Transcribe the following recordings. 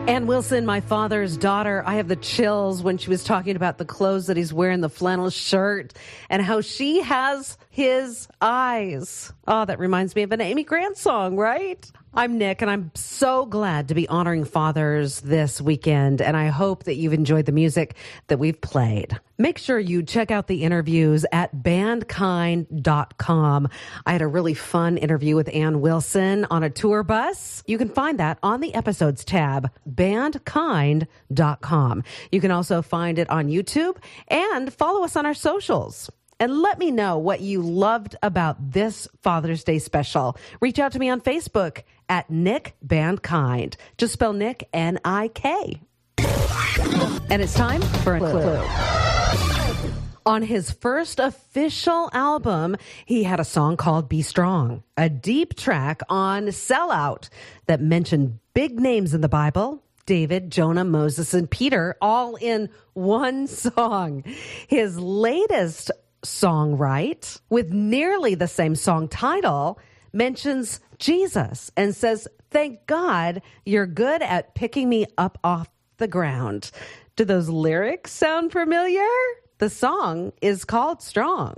Ann Wilson, my father's daughter, I have the chills when she was talking about the clothes that he's wearing, the flannel shirt, and how she has his eyes. Oh, that reminds me of an Amy Grant song, right? I'm Nick, and I'm so glad to be honoring fathers this weekend, and I hope that you've enjoyed the music that we've played. Make sure you check out the interviews at bandkind.com. I had a really fun interview with Ann Wilson on a tour bus. You can find that on the episodes tab, bandkind.com. You can also find it on YouTube and follow us on our socials. And let me know what you loved about this Father's Day special. Reach out to me on Facebook at Nick Bandkind. Just spell Nick, N-I-K. And it's time for a clue. On his first official album, he had a song called Be Strong, a deep track on Sell Out that mentioned big names in the Bible, David, Jonah, Moses, and Peter, all in one song. His latest songwrite, with nearly the same song title, mentions Jesus and says, "Thank God you're good at picking me up off the ground." Do those lyrics sound familiar? The song is called Strong.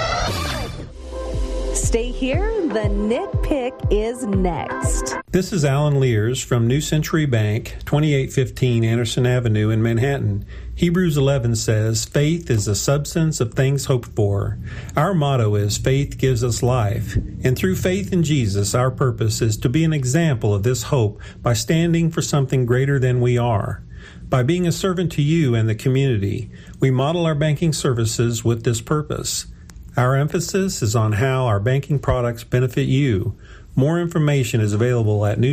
Stay here. The Nitpick is next. This is Alan Lears from New Century Bank, 2815 Anderson Avenue in Manhattan. Hebrews 11 says, "Faith is the substance of things hoped for." Our motto is, faith gives us life. And through faith in Jesus, our purpose is to be an example of this hope by standing for something greater than we are. By being a servant to you and the community, we model our banking services with this purpose. Our emphasis is on how our banking products benefit you. More information is available at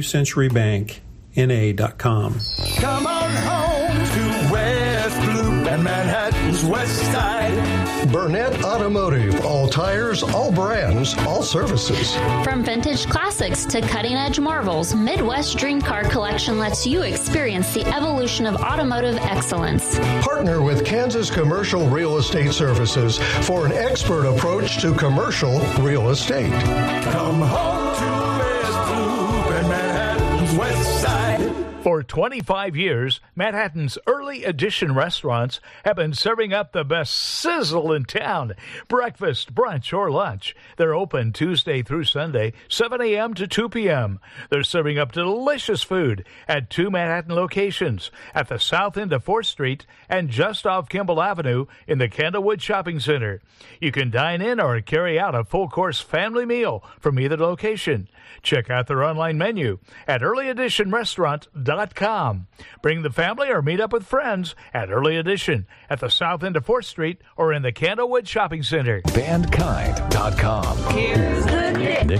newcenturybankna.com. Come on home to West Loop and Manhattan's West Side. Burnett Automotive. All tires, all brands, all services. From vintage classics to cutting-edge marvels, Midwest Dream Car Collection lets you experience the evolution of automotive excellence. Partner with Kansas Commercial Real Estate Services for an expert approach to commercial real estate. Come home to West Loop and Manhattan's West Side. For 25 years, Manhattan's Early Edition restaurants have been serving up the best sizzle in town. Breakfast, brunch, or lunch. They're open Tuesday through Sunday, 7 a.m. to 2 p.m. They're serving up delicious food at 2 Manhattan locations, at the south end of 4th Street and just off Kimball Avenue in the Candlewood Shopping Center. You can dine in or carry out a full-course family meal from either location. Check out their online menu at earlyeditionrestaurant.com. Bring the family or meet up with friends at Early Edition at the south end of 4th Street or in the Candlewood Shopping Center. Bandkind.com. Here's the Nick.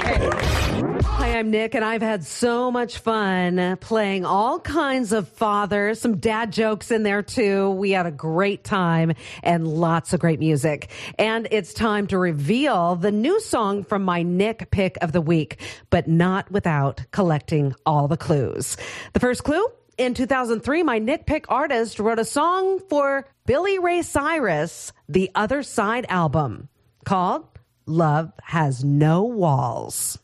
Hi, I'm Nick, and I've had so much fun playing all kinds of fathers, some dad jokes in there too. We had a great time and lots of great music. And it's time to reveal the new song from my Nick pick of the week, but not without collecting all the clues. The first clue, in 2003, my Nick pick artist wrote a song for Billy Ray Cyrus' The Other Side album called Love Has No Walls.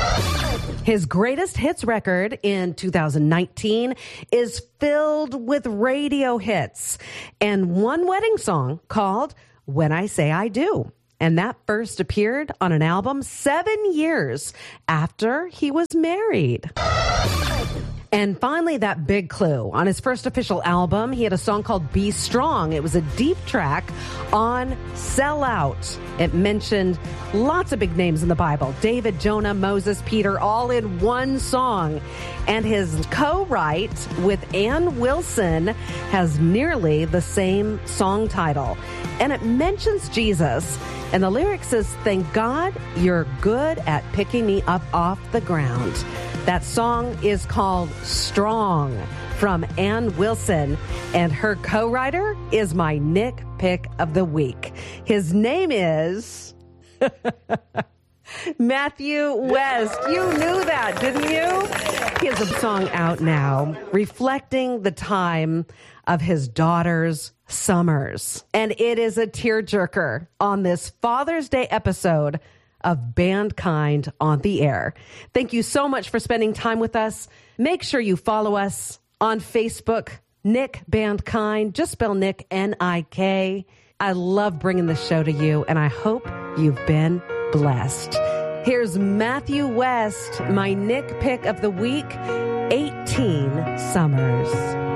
His greatest hits record in 2019 is filled with radio hits and one wedding song called When I Say I Do. And that first appeared on an album 7 years after he was married. And finally, that big clue. On his first official album, he had a song called Be Strong. It was a deep track on Sell Out. It mentioned lots of big names in the Bible. David, Jonah, Moses, Peter, all in one song. And his co-write with Ann Wilson has nearly the same song title. And it mentions Jesus. And the lyric says, "Thank God you're good at picking me up off the ground." That song is called Strong from Ann Wilson, and her co-writer is my Nick pick of the week. His name is Matthew West. You knew that, didn't you? He has a song out now reflecting the time of his daughter's summers. And it is a tearjerker on this Father's Day episode of Bandkind on the Air. Thank you so much for spending time with us. Make sure you follow us On Facebook, Nick Band Kind. Just spell Nick, N-I-K. I love bringing the show to you, and I hope you've been blessed. Here's Matthew West, my Nick pick of the week, 18 Summers.